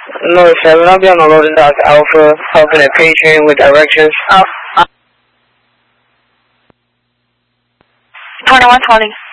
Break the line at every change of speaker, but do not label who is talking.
No, 7, I'll be on the loading dock Alpha, helping a patient with directions.
Partner 1 calling.